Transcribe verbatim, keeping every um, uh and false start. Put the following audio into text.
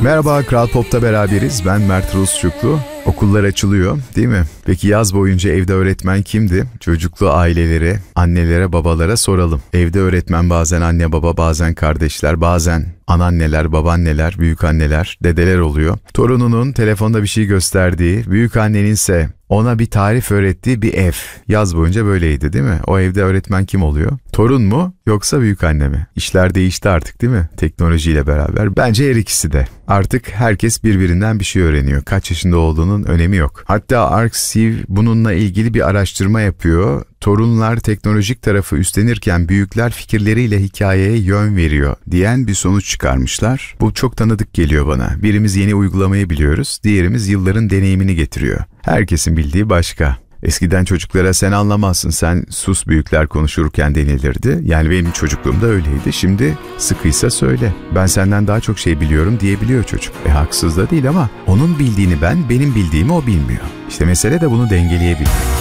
Merhaba, Kral Pop'ta beraberiz. Ben Mert Rusçuklu. Okullar açılıyor, değil mi? Peki yaz boyunca evde öğretmen kimdi? Çocuklu ailelere, annelere, babalara soralım. Evde öğretmen bazen anne baba, bazen kardeşler, bazen anneanneler, babaanneler, büyükanneler, dedeler oluyor. Torununun telefonda bir şey gösterdiği, büyükanneninse ona bir tarif öğrettiği bir ev. Yaz boyunca böyleydi, değil mi? O evde öğretmen kim oluyor? Torun mu yoksa büyükanne mi? İşler değişti artık, değil mi? Teknolojiyle beraber. Bence her ikisi de. Artık herkes birbirinden bir şey öğreniyor. Kaç yaşında olduğunun önemi yok. Hatta ArcSiv bununla ilgili bir araştırma yapıyor. Torunlar teknolojik tarafı üstlenirken büyükler fikirleriyle hikayeye yön veriyor diyen bir sonuç çıkarmışlar. Bu çok tanıdık geliyor bana. Birimiz yeni uygulamayı biliyoruz, diğerimiz yılların deneyimini getiriyor. Herkesin bildiği başka. Eskiden çocuklara sen anlamazsın, sen sus büyükler konuşurken denilirdi. Yani benim çocukluğumda öyleydi. Şimdi sıkıysa söyle. Ben senden daha çok şey biliyorum diyebiliyor çocuk. E haksız da değil ama onun bildiğini ben, benim bildiğimi o bilmiyor. İşte mesele de bunu dengeleyebilmek.